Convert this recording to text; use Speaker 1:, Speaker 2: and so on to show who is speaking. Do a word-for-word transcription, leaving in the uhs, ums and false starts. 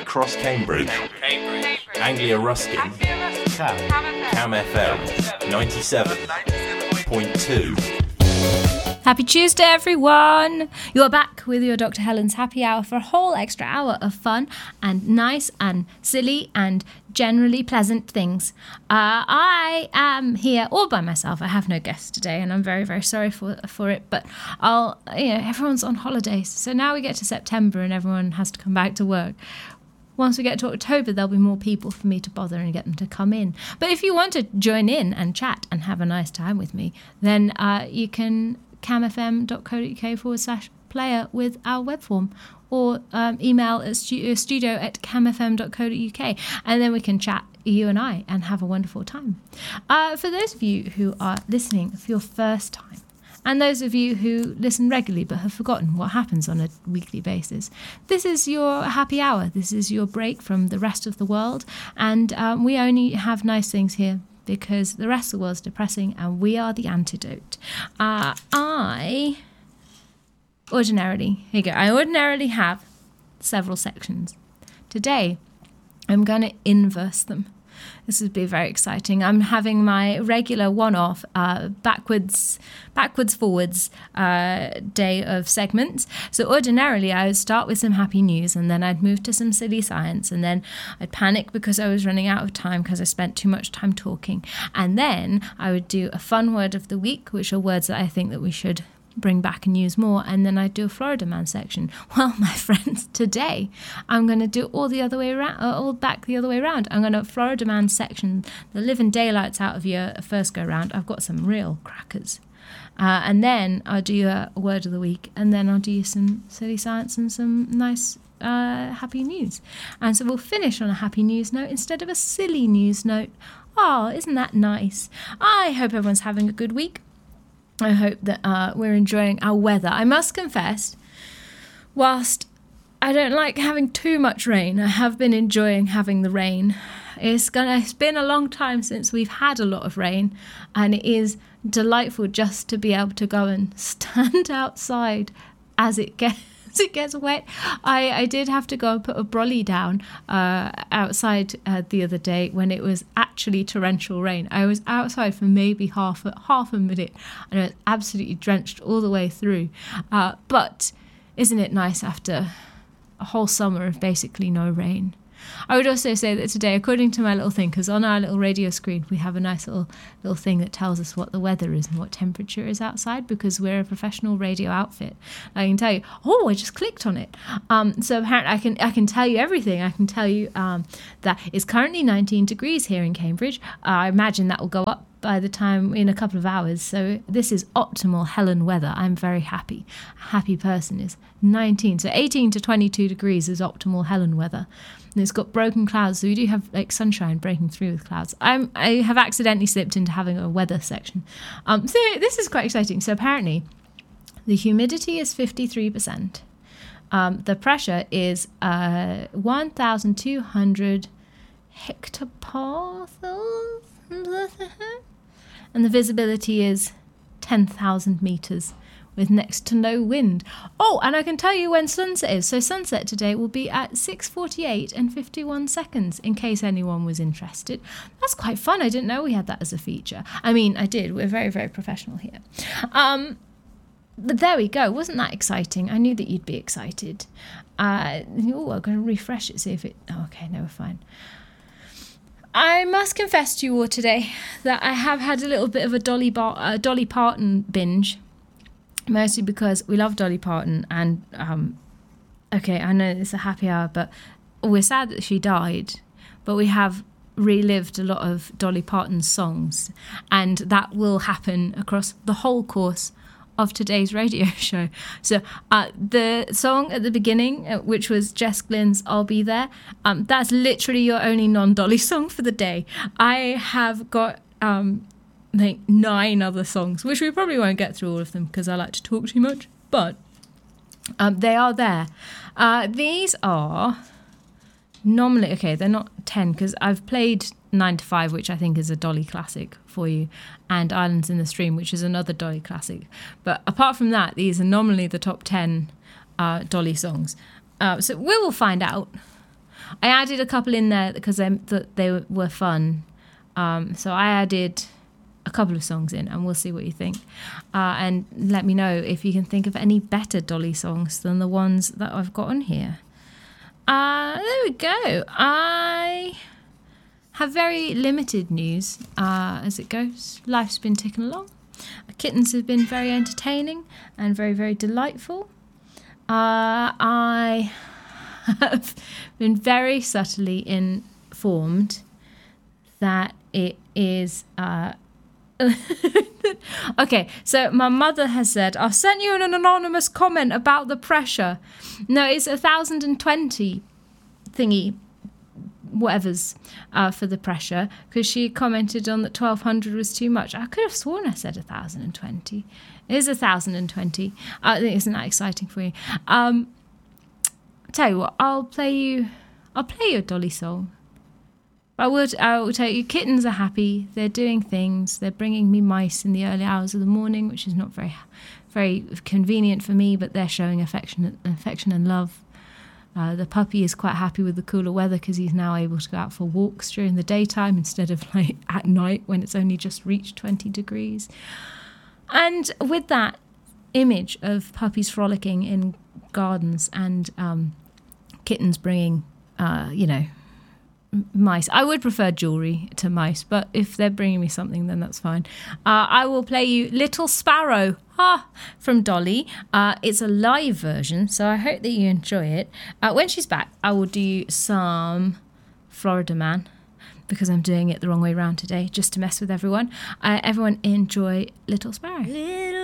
Speaker 1: across Cambridge.
Speaker 2: Cambridge.
Speaker 1: Anglia Ruskin. Cam. Cam F M. ninety-seven point two.
Speaker 3: Happy Tuesday, everyone! You're back with your Doctor Helen's Happy Hour for a whole extra hour of fun and nice and silly and generally pleasant things. Uh, I am here all by myself. I have no guests today, and I'm very, very sorry for for it. But I'll, you know, everyone's on holidays, so now we get to September and everyone has to come back to work. Once we get to October, there'll be more people for me to bother and get them to come in. But if you want to join in and chat and have a nice time with me, then uh, you can camfm.co.uk forward slash player with our web form, or um, email at stu- studio at camfm.co.uk, and then we can chat, you and I, and have a wonderful time. Uh, for those of you who are listening for your first time, and those of you who listen regularly but have forgotten what happens on a weekly basis, this is your happy hour. This is your break from the rest of the world, and um, we only have nice things here because the rest of the world's depressing and we are the antidote. Uh, I ordinarily, here you go, I ordinarily have several sections. Today, I'm going to inverse them. This would be very exciting. I'm having my regular one-off uh, backwards, backwards, forwards uh, day of segments. So ordinarily, I would start with some happy news, and then I'd move to some silly science, and then I'd panic because I was running out of time because I spent too much time talking. And then I would do a fun word of the week, which are words that I think that we should bring back and use more, and then I do a Florida Man section. Well, my friends, today I'm going to do all the other way around, uh, all back the other way around. I'm going to Florida Man section the living daylights out of your first go round. I've got some real crackers, uh, and then I'll do a word of the week, and then I'll do some silly science and some nice uh, happy news. And so we'll finish on a happy news note instead of a silly news note. Oh, isn't that nice? I hope everyone's having a good week. I hope that uh, we're enjoying our weather. I must confess, whilst I don't like having too much rain, I have been enjoying having the rain. It's gonna, it's been a long time since we've had a lot of rain, and it is delightful just to be able to go and stand outside as it gets it gets wet. I, I did have to go and put a brolly down uh, outside uh, the other day when it was actually torrential rain. I was outside for maybe half a, half a minute and I was absolutely drenched all the way through. Uh, but isn't it nice after a whole summer of basically no rain? I would also say that today, according to my little thing, because on our little radio screen we have a nice little little thing that tells us what the weather is and what temperature is outside, because we're a professional radio outfit. I can tell you, oh, I just clicked on it. Um, so apparently I can I can tell you everything. I can tell you um, that it's currently nineteen degrees here in Cambridge. Uh, I imagine that will go up by the time in a couple of hours. So this is optimal Helen weather. I'm very happy. A happy person is nineteen. So eighteen to twenty-two degrees is optimal Helen weather. And it's got broken clouds, so we do have like sunshine breaking through with clouds. I'm, I have accidentally slipped into having a weather section. Um, so this is quite exciting. So apparently the humidity is fifty-three percent. Um, the pressure is uh, one thousand two hundred hectopascals. And the visibility is ten thousand metres with next to no wind. Oh, and I can tell you when sunset is. So sunset today will be at six forty-eight and fifty-one seconds, in case anyone was interested. That's quite fun. I didn't know we had that as a feature. I mean, I did. We're very, very professional here. Um, but there we go. Wasn't that exciting? I knew that you'd be excited. Uh, oh, I'm going to refresh it, see if it... Oh, okay, no, we're fine. I must confess to you all today that I have had a little bit of a Dolly, Bar- uh, Dolly Parton binge, mostly because we love Dolly Parton, and um, okay, I know it's a happy hour, but we're sad that she died, but we have relived a lot of Dolly Parton's songs, and that will happen across the whole course of today's radio show. So uh, the song at the beginning, uh, which was Jess Glynne's I'll Be There, um, that's literally your only non-Dolly song for the day. I have got um, like nine other songs, which we probably won't get through all of them because I like to talk too much, but um, they are there. Uh, these are normally, okay, they're not ten because I've played nine to five, which I think is a Dolly classic for you, and Islands in the Stream, which is another Dolly classic. But apart from that, these are normally the top ten uh, Dolly songs. Uh, so we will find out. I added a couple in there because I thought they were fun. Um, so I added a couple of songs in, and we'll see what you think. Uh, and let me know if you can think of any better Dolly songs than the ones that I've got on here. Uh, there we go. I have very limited news uh, as it goes. Life's been ticking along. Kittens have been very entertaining and very, very delightful. Uh, I have been very subtly informed that it is... Uh, okay, so my mother has said, I've sent you an anonymous comment about the pressure. No, it's a one thousand twenty thingy, whatever's, uh, for the pressure, because she commented on that twelve hundred was too much. I could have sworn I said one thousand twenty. It is one thousand twenty. I think isn't that exciting for you? Um, tell you what, I'll play you, I'll play you a Dolly song. I would, I will tell you, kittens are happy. They're doing things. They're bringing me mice in the early hours of the morning, which is not very, very convenient for me. But they're showing affection, affection and love. Uh, the puppy is quite happy with the cooler weather because he's now able to go out for walks during the daytime instead of like at night when it's only just reached twenty degrees. And with that image of puppies frolicking in gardens and um, kittens bringing, uh, you know. mice. I would prefer jewellery to mice, but if they're bringing me something, then that's fine. Uh, I will play you Little Sparrow ah, from Dolly. Uh, it's a live version, so I hope that you enjoy it. Uh, when she's back, I will do some Florida Man, because I'm doing it the wrong way around today, just to mess with everyone. Uh, everyone enjoy Little Sparrow. Little